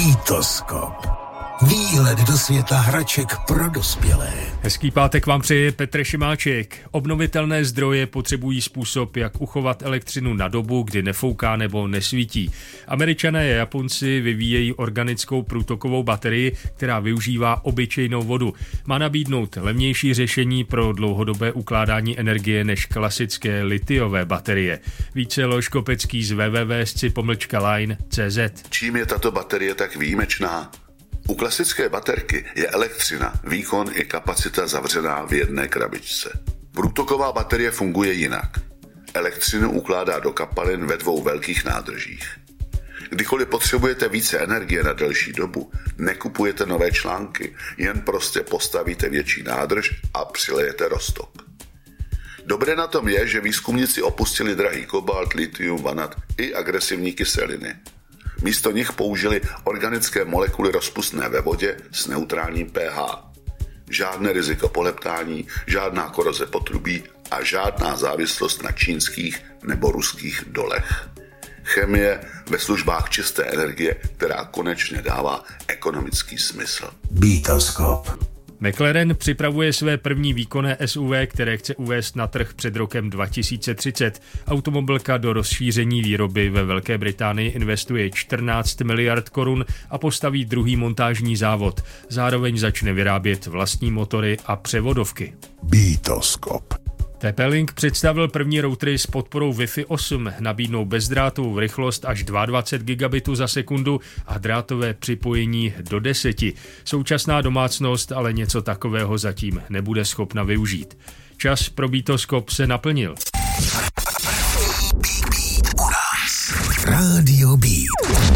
Bitoskop. Výhled do světa hraček pro dospělé. Hezký pátek vám přeje Petr Šimáček. Obnovitelné zdroje potřebují způsob, jak uchovat elektřinu na dobu, kdy nefouká nebo nesvítí. Američané a Japonci vyvíjejí organickou průtokovou baterii, která využívá obyčejnou vodu. Má nabídnout levnější řešení pro dlouhodobé ukládání energie než klasické litiové baterie. Více Leoš Kopecký z www.sci-line.cz. Čím je tato baterie tak výjimečná? U klasické baterky je elektřina, výkon i kapacita zavřená v jedné krabičce. Průtoková baterie funguje jinak. Elektřinu ukládá do kapalin ve 2 velkých nádržích. Kdykoliv potřebujete více energie na delší dobu, nekupujete nové články, jen prostě postavíte větší nádrž a přilejete roztok. Dobré na tom je, že výzkumníci opustili drahý kobalt, litium, vanad i agresivní kyseliny. Místo nich použili organické molekuly rozpustné ve vodě s neutrálním pH. Žádné riziko poleptání, žádná koroze potrubí a žádná závislost na čínských nebo ruských dolech. Chemie ve službách čisté energie, která konečně dává ekonomický smysl. Bitoskop. McLaren připravuje své první výkonné SUV, které chce uvést na trh před rokem 2030. Automobilka do rozšíření výroby ve Velké Británii investuje 14 miliard korun a postaví druhý montážní závod. Zároveň začne vyrábět vlastní motory a převodovky. Bitoskop. TP-Link představil první routery s podporou Wi-Fi 8, nabídnou bezdrátovou rychlost až 22 gigabitů za sekundu a drátové připojení do 10. Současná domácnost ale něco takového zatím nebude schopna využít. Čas pro Bitoskop se naplnil.